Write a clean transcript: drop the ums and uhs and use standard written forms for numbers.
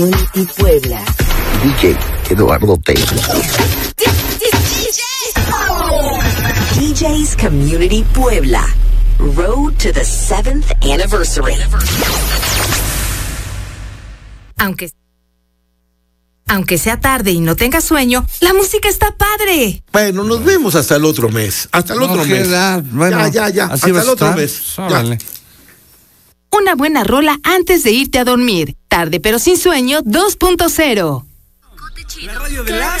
Y Puebla. DJ Eduardo Teo. DJ's Community Puebla. Road to the 7th anniversary. Aunque sea tarde y no tengas sueño, la música está padre. Bueno, nos vemos hasta el otro mes. Hasta el otro mes. Bueno, ya. Hasta el otro mes. Órale. Una buena rola antes de irte a dormir. Tarde pero sin sueño 2.0. La radio de las